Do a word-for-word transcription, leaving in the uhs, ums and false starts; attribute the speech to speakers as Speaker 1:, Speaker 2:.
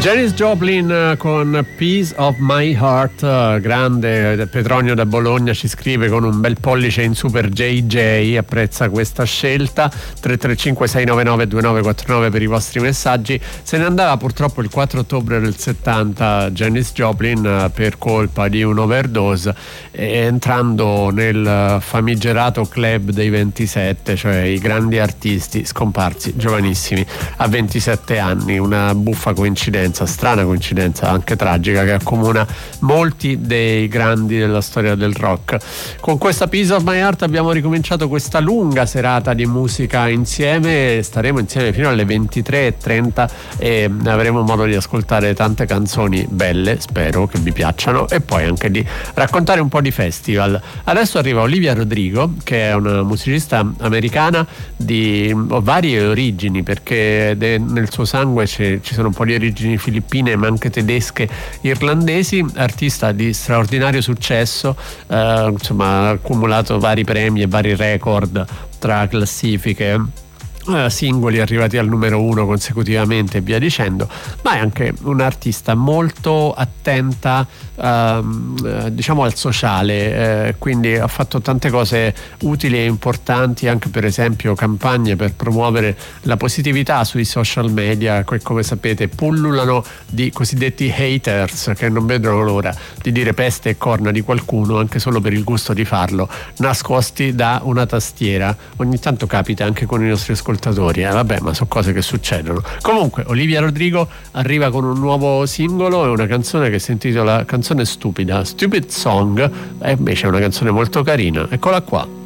Speaker 1: Janis Joplin con Piece of My Heart, grande. Petronio da Bologna ci scrive con un bel pollice in super J J, apprezza questa scelta. Tre tre cinque sei nove nove due nove quattro nove per i vostri messaggi. Se ne andava purtroppo il quattro ottobre del settanta Janis Joplin per colpa di un'overdose, entrando nel famigerato club dei ventisette, cioè i grandi artisti scomparsi giovanissimi a ventisette anni. Una buffa coincidenza, strana coincidenza, anche tragica, che accomuna molti dei grandi della storia del rock. Con questa Piece of My Heart abbiamo ricominciato questa lunga serata di musica insieme. Staremo insieme fino alle ventitré e trenta e avremo modo di ascoltare tante canzoni belle, spero che vi piacciono, e poi anche di raccontare un po' di festival. Adesso arriva Olivia Rodrigo, che è una musicista americana di varie origini, perché nel suo sangue ci sono un po' di origini filippine ma anche tedesche, irlandesi, artista di straordinario successo, eh, insomma ha accumulato vari premi e vari record tra classifiche, singoli arrivati al numero uno consecutivamente e via dicendo, ma è anche un'artista molto attenta ehm, diciamo al sociale, eh, quindi ha fatto tante cose utili e importanti, anche per esempio campagne per promuovere la positività sui social media che, come sapete, pullulano di cosiddetti haters che non vedono l'ora di dire peste e corna di qualcuno anche solo per il gusto di farlo, nascosti da una tastiera. Ogni tanto capita anche con i nostri ascoltatori. Eh, vabbè, ma sono cose che succedono. Comunque Olivia Rodrigo arriva con un nuovo singolo e una canzone che si intitola Canzone stupida, Stupid Song, e invece è una canzone molto carina. Eccola qua.